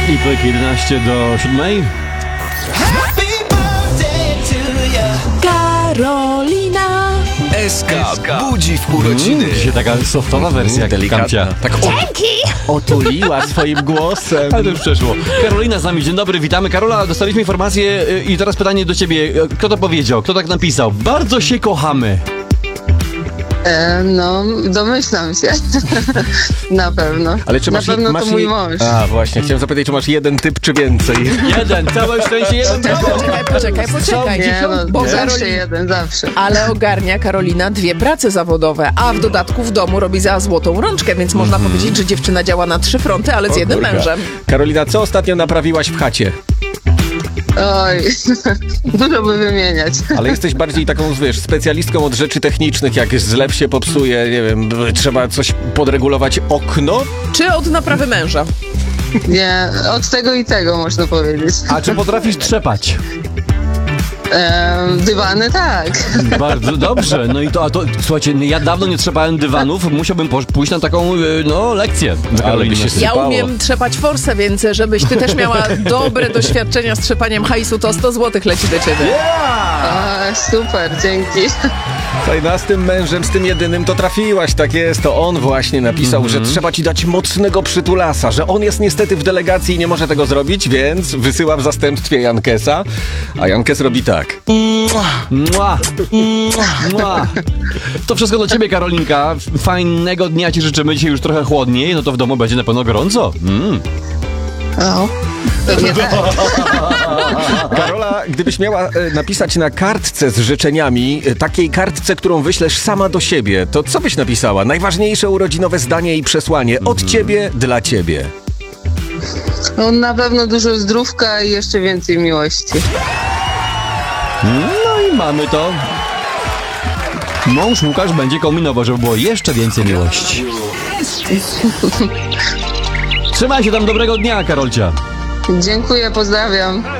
I pyk 11 do 7. Karolina SK budzi w urodziny. Dzisiaj taka softowa wersja delikatna. Tak otuliła swoim głosem. Ale to już przeszło. Karolina z nami, dzień dobry, witamy. Karola, dostaliśmy informację i teraz pytanie do ciebie. Kto to powiedział? Kto tak napisał? Bardzo się kochamy. No, domyślam się. Na pewno. Ale czy na pewno to mój mąż. A właśnie, chciałem zapytać, czy masz jeden typ, czy więcej? Jeden, całe szczęście, jeden. Poczekaj, Nie, no, bo zawsze jeden, zawsze. Ale ogarnia Karolina 2 prace zawodowe, a w dodatku w domu robi za złotą rączkę, więc można powiedzieć, że dziewczyna działa na 3 fronty, ale z jednym mężem. Karolina, co ostatnio naprawiłaś w chacie? Oj, dużo by wymieniać. Ale jesteś bardziej taką, wiesz, specjalistką od rzeczy technicznych, jak zlew się popsuje, nie wiem, trzeba coś podregulować okno? Czy od naprawy męża? Nie, od tego i tego można powiedzieć. A czy potrafisz trzepać? Dywany tak. Bardzo dobrze. No i to, słuchajcie, ja dawno nie trzepałem dywanów, musiałbym pójść na taką, lekcję. Ale by się Ja sypało. umiem trzepać forsę, więc żebyś ty też miała dobre doświadczenia z trzepaniem hajsu, to 100 zł leci do ciebie. A, super, dzięki. Słuchaj, no, a z tym mężem, z tym jedynym to trafiłaś, tak jest. To on właśnie napisał, że trzeba ci dać mocnego przytulasa, że on jest niestety w delegacji i nie może tego zrobić, więc wysyła w zastępstwie Jankesa, a Jankes robi tak. Mua. Mua. To wszystko do ciebie, Karolinka. Fajnego dnia ci życzymy. Dzisiaj już trochę chłodniej, no to w domu będzie na pewno gorąco. O, pewnie tak. Karola, gdybyś miała napisać na kartce z życzeniami, takiej kartce, którą wyślesz sama do siebie, to co byś napisała? Najważniejsze urodzinowe zdanie i przesłanie od ciebie dla ciebie. No, na pewno dużo zdrówka i jeszcze więcej miłości. No i mamy to. Mąż Łukasz będzie kombinował, żeby było jeszcze więcej miłości. Trzymaj się tam, dobrego dnia, Karolcia. Dziękuję, pozdrawiam.